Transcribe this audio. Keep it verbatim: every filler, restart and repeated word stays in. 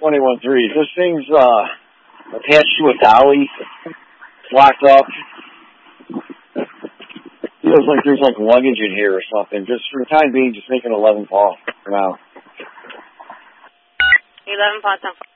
twenty-one three. This thing's uh, attached to a dolly, locked up. Feels like there's like luggage in here or something. Just for the time being, just make an eleven call for now. eleven paw, ten